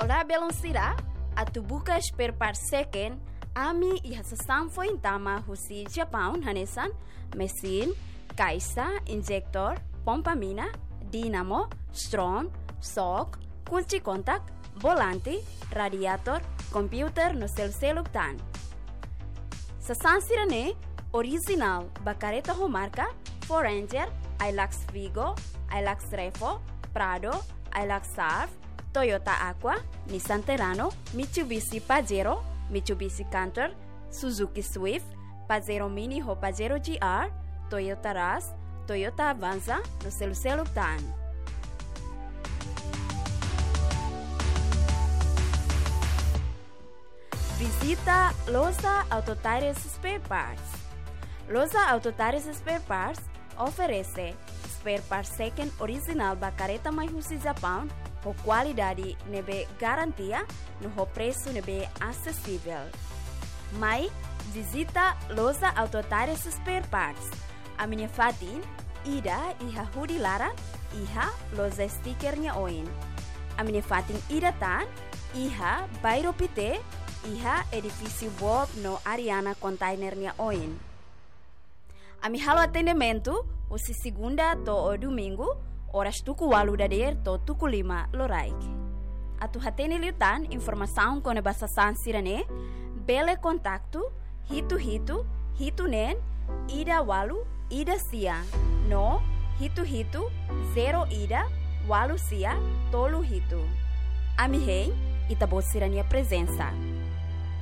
Olá, Beloncira. Atu buka spare part second. Ami ihasasam foi intama husi Japão hanesan mesin, caixa, injector, pompa mina, dinamo, strong, shock, kunci kontak, volante, radiator, computer no sel-seluktan. Sasansira ne original bacareta ho marca Foranger, Hilux Vigo, Hilux Revo, Prado, Hilux Surf, Toyota Aqua, Nissan Terrano, Mitsubishi Pajero, Mitsubishi Canter, Suzuki Swift, Pajero Mini ho Pajero GR, Toyota Rush, Toyota Avanza no selu-seluktan. Visita Loja Auto Tires Spare Parts. Loja Auto Tires Spare Parts oferece spare parts second original bacareta mais husi Japão com qualidade nebe garantia no preço nebe acessível. Mas visita Loja Auto Tires Spare Parts. A minha fatin ida iha hudi lara iha loja stickernya oin. A minha fatin ida tan iha bairro pite iha edifício Bob no Ariana containernya oin. Ami halo atendimento usi segunda to o domingo horas tuku 8 da der to tuku 5 loraik. Atu hatene liutan informação com bahasa sansirane bele kontaktu hitu nen ida walu ida sia no hitu 0 ida walu sia tolu hitu. Ami hei itabosirania presença.